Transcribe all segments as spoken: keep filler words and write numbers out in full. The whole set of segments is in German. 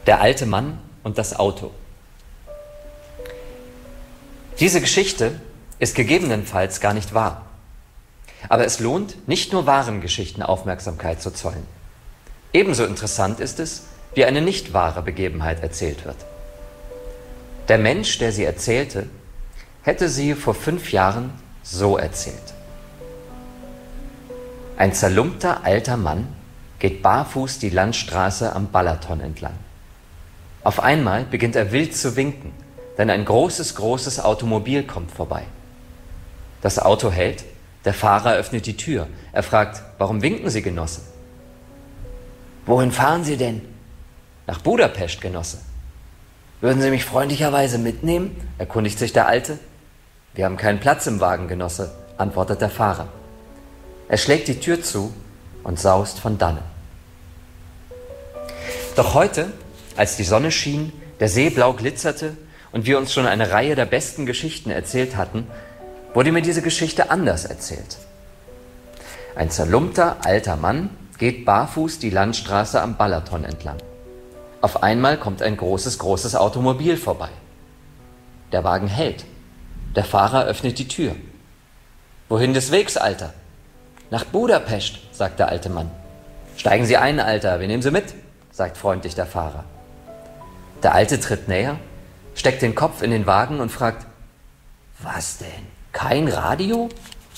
Der alte Mann und das Auto. Diese Geschichte ist gegebenenfalls gar nicht wahr. Aber es lohnt, nicht nur wahren Geschichten Aufmerksamkeit zu zollen. Ebenso interessant ist es, wie eine nicht wahre Begebenheit erzählt wird. Der Mensch, der sie erzählte, hätte sie vor fünf Jahren so erzählt. Ein zerlumpter alter Mann geht barfuß die Landstraße am Balaton entlang. Auf einmal beginnt er wild zu winken, denn ein großes, großes Automobil kommt vorbei. Das Auto hält, der Fahrer öffnet die Tür. Er fragt: Warum winken Sie, Genosse? Wohin fahren Sie denn? Nach Budapest, Genosse. Würden Sie mich freundlicherweise mitnehmen? Erkundigt sich der Alte. Wir haben keinen Platz im Wagen, Genosse, antwortet der Fahrer. Er schlägt die Tür zu und saust von dannen. Doch heute, als die Sonne schien, der See blau glitzerte und wir uns schon eine Reihe der besten Geschichten erzählt hatten, wurde mir diese Geschichte anders erzählt. Ein zerlumpter alter Mann geht barfuß die Landstraße am Balaton entlang. Auf einmal kommt ein großes, großes Automobil vorbei. Der Wagen hält. Der Fahrer öffnet die Tür. Wohin des Wegs, Alter? Nach Budapest, sagt der alte Mann. Steigen Sie ein, Alter, wir nehmen Sie mit, sagt freundlich der Fahrer. Der Alte tritt näher, steckt den Kopf in den Wagen und fragt: Was denn? Kein Radio?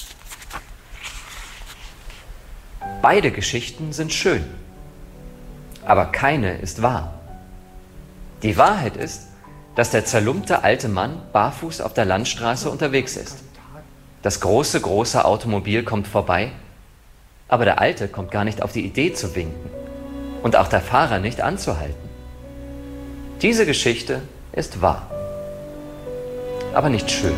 Beide Geschichten sind schön, aber keine ist wahr. Die Wahrheit ist, dass der zerlumpte alte Mann barfuß auf der Landstraße unterwegs ist. Das große, große Automobil kommt vorbei, aber der Alte kommt gar nicht auf die Idee zu winken und auch der Fahrer nicht anzuhalten. Diese Geschichte ist wahr, aber nicht schön.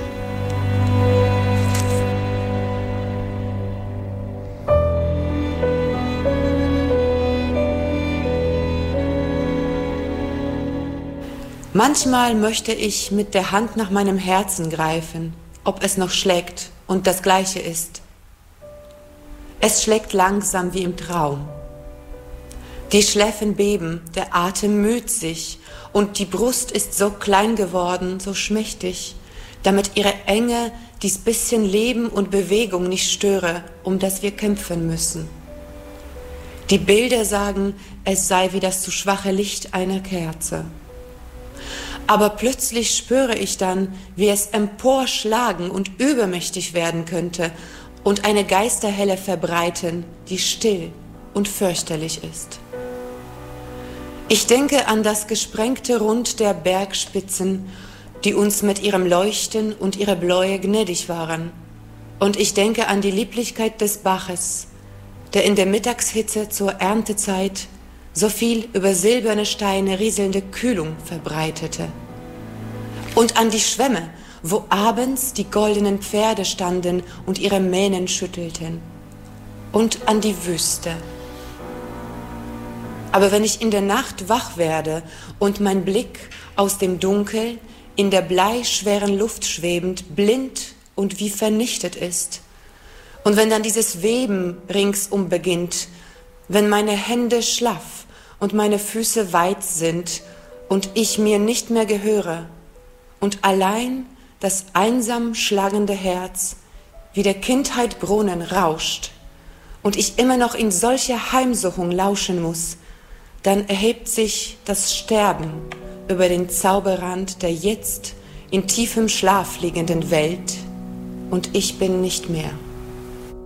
Manchmal möchte ich mit der Hand nach meinem Herzen greifen, ob es noch schlägt und das Gleiche ist. Es schlägt langsam wie im Traum. Die Schläfen beben, der Atem müht sich und die Brust ist so klein geworden, so schmächtig, damit ihre Enge dies bisschen Leben und Bewegung nicht störe, um das wir kämpfen müssen. Die Bilder sagen, es sei wie das zu schwache Licht einer Kerze. Aber plötzlich spüre ich dann, wie es emporschlagen und übermächtig werden könnte und eine Geisterhelle verbreiten, die still und fürchterlich ist. Ich denke an das gesprengte Rund der Bergspitzen, die uns mit ihrem Leuchten und ihrer Bläue gnädig waren. Und ich denke an die Lieblichkeit des Baches, der in der Mittagshitze zur Erntezeit so viel über silberne Steine rieselnde Kühlung verbreitete. Und an die Schwämme, wo abends die goldenen Pferde standen und ihre Mähnen schüttelten. Und an die Wüste. Aber wenn ich in der Nacht wach werde und mein Blick aus dem Dunkel in der bleischweren Luft schwebend blind und wie vernichtet ist, und wenn dann dieses Weben ringsum beginnt, wenn meine Hände schlaff und meine Füße weit sind und ich mir nicht mehr gehöre und allein das einsam schlagende Herz wie der Kindheit Brunnen rauscht und ich immer noch in solcher Heimsuchung lauschen muss, dann erhebt sich das Sterben über den Zauberrand der jetzt in tiefem Schlaf liegenden Welt und ich bin nicht mehr.